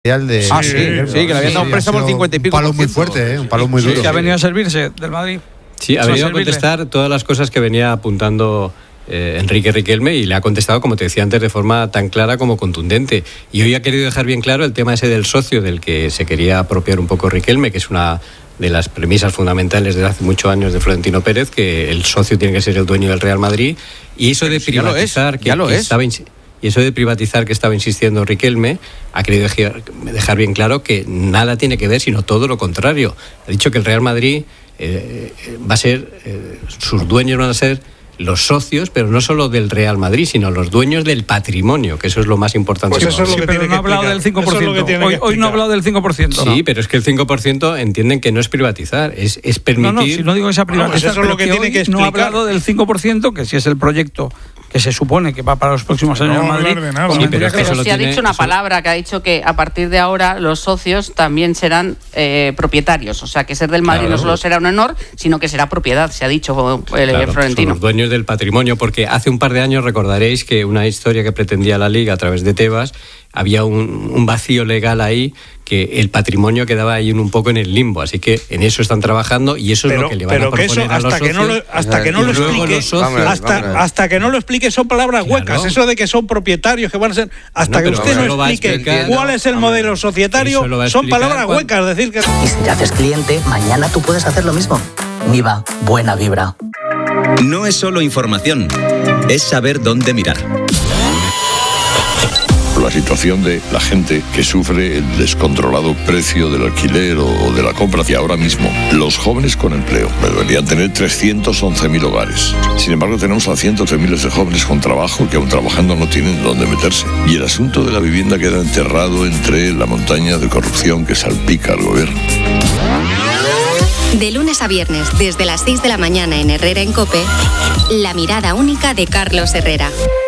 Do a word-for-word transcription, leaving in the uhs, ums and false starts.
De, ah, sí, sí, sí, que le habían dado un préstamo al cincuenta y pico. Un palo muy fuerte, ¿eh? Un palo muy sí, duro. Sí, que ha venido a servirse del Madrid. Sí, ha venido a contestar todas las cosas que venía apuntando eh, Enrique Riquelme, y le ha contestado, como te decía antes, de forma tan clara como contundente. Y hoy ha querido dejar bien claro el tema ese del socio, del que se quería apropiar un poco Riquelme, que es una de las premisas fundamentales desde hace muchos años de Florentino Pérez, que el socio tiene que ser el dueño del Real Madrid. Y eso de privatizar, que, que estaba in- Y eso de privatizar que estaba insistiendo Riquelme, ha querido dejar bien claro que nada tiene que ver, sino todo lo contrario. Ha dicho que el Real Madrid eh, va a ser, eh, sus dueños van a ser los socios, pero no solo del Real Madrid, sino los dueños del patrimonio, que eso es lo más importante. Pues eso es lo que sí, pero no ha hablado del cinco por ciento. Hoy, hoy no ha hablado del cinco por ciento. Sí, no. Pero es que el cinco por ciento entienden que no es privatizar, es, es permitir... No, no, si no digo esa privatizar, no, pues eso es lo que, que tiene que explicar. No ha hablado del cinco por ciento, que si es el proyecto que se supone que va para los próximos años en no, Madrid. De nada. Sí, pero es que eso sí tiene, ha dicho una eso... palabra que ha dicho que a partir de ahora los socios también serán eh, propietarios. O sea, que ser del Madrid claro. no solo será un honor, sino que será propiedad, se ha dicho el claro, Florentino. Son los dueños del patrimonio, porque hace un par de años recordaréis que una historia que pretendía la Liga a través de Tebas, había un, un vacío legal ahí, que el patrimonio quedaba ahí un poco en el limbo, así que en eso están trabajando y eso pero, es lo que le van pero a proponer que eso, a los hasta socios. Que no lo, hasta que no lo explique, vamos, hasta, vamos. hasta que no lo explique son palabras claro. huecas, eso de que son propietarios, que van a ser, hasta no, que usted no explique explicar, cuál es el modelo societario, son palabras cuando... huecas, decir que... Y si te haces cliente, mañana tú puedes hacer lo mismo. Niva, buena vibra. No es solo información, es saber dónde mirar. La situación de la gente que sufre el descontrolado precio del alquiler o de la compra hacia ahora mismo. Los jóvenes con empleo deberían tener trescientos once mil hogares. Sin embargo, tenemos a cientos de miles de jóvenes con trabajo que aún trabajando no tienen dónde meterse. Y el asunto de la vivienda queda enterrado entre la montaña de corrupción que salpica al gobierno. De lunes a viernes, desde las seis de la mañana en Herrera en COPE, la mirada única de Carlos Herrera.